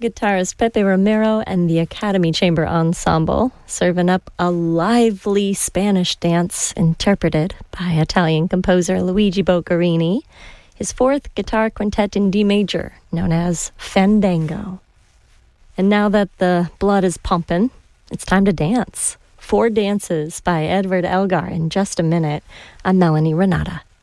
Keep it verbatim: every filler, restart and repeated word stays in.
guitarist Pepe Romero and the Academy Chamber Ensemble, serving up a lively Spanish dance interpreted by Italian composer Luigi Boccherini, his fourth guitar quintet in D major, known as Fandango. And now that the blood is pumping, it's time to dance. Four dances by Edward Elgar in just a minute. I'm Melanie Renata.